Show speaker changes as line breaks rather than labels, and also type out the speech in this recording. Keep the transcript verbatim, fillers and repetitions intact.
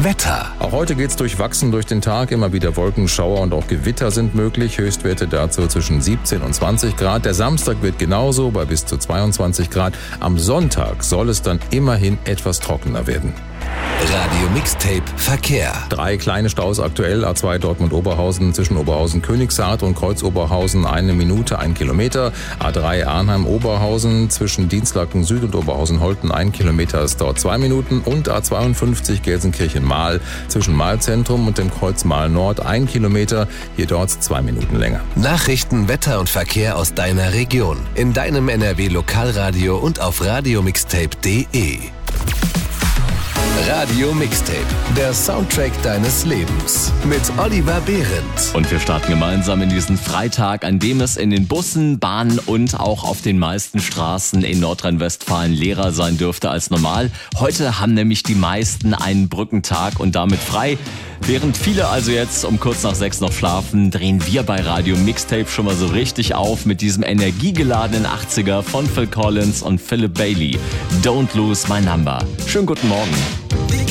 Wetter.
Auch heute geht's durchwachsen durch den Tag. Immer wieder Wolken, Schauer und auch Gewitter sind möglich. Höchstwerte dazu zwischen siebzehn und zwanzig Grad. Der Samstag wird genauso bei bis zu zweiundzwanzig Grad. Am Sonntag soll es dann immerhin etwas trockener werden.
Radio Mixtape Verkehr.
Drei kleine Staus aktuell. A zwei Dortmund-Oberhausen zwischen Oberhausen-Königshardt und Kreuz-Oberhausen eine Minute, ein Kilometer. A drei Arnheim-Oberhausen zwischen Dienstlaken Süd und Oberhausen-Holten ein Kilometer. Es dauert zwei Minuten. Und A zweiundfünfzig Gelsenkirchen-Mahl zwischen Mahlzentrum und dem Kreuz Mahl-Nord ein Kilometer. Hier dauert es zwei Minuten länger.
Nachrichten, Wetter und Verkehr aus deiner Region. In deinem N R W Lokalradio und auf radiomixtape punkt de. Radio Mixtape, der Soundtrack deines Lebens mit Oliver Behrendt.
Und wir starten gemeinsam in diesen Freitag, an dem es in den Bussen, Bahnen und auch auf den meisten Straßen in Nordrhein-Westfalen leerer sein dürfte als normal. Heute haben nämlich die meisten einen Brückentag und damit frei. Während viele also jetzt um kurz nach sechs noch schlafen, drehen wir bei Radio Mixtape schon mal so richtig auf mit diesem energiegeladenen achtziger von Phil Collins und Philip Bailey. Don't Lose My Number. Schönen guten Morgen.